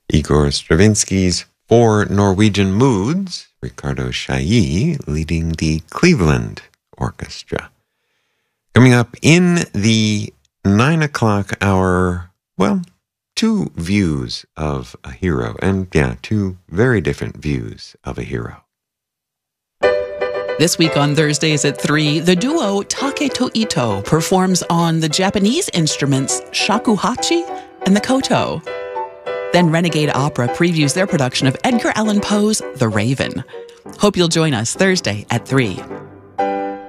Igor Stravinsky's Four Norwegian Moods, Ricardo Chailly leading the Cleveland Orchestra. Coming up in the 9 o'clock hour, well, two views of a hero, and two very different views of a hero. This week on Thursdays at 3, the duo Taketo Ito performs on the Japanese instruments shakuhachi and the koto. Then Renegade Opera previews their production of Edgar Allan Poe's The Raven. Hope you'll join us Thursday at 3.